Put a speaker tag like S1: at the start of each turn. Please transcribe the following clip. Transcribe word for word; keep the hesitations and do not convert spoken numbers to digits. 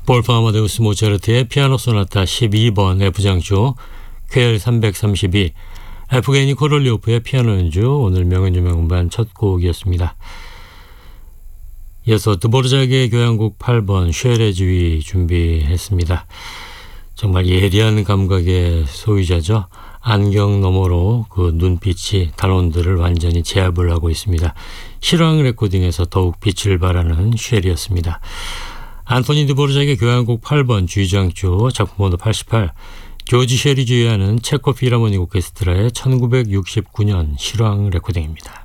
S1: 볼프 아마데우스 모차르트의 피아노 소나타 십이 번 F장조 퀘일 삼백삼십이, 에프게니 코롤리오프의 피아노 연주, 오늘 명연주 명음반 첫 곡이었습니다. 이어서 드보르자크의 교향곡 팔 번 쉐레 지휘 준비했습니다. 정말 예리한 감각의 소유자죠. 안경 너머로 그 눈빛이 단원들을 완전히 제압을 하고 있습니다. 실황 레코딩에서 더욱 빛을 발하는 쉘이었습니다. 안토니 드보르자크의 교향곡 팔 번 G장조 작품 번호 팔십팔, 조지 쉘이 주의하는 체코 필하모닉 오케스트라의 천구백육십구 년 실황 레코딩입니다.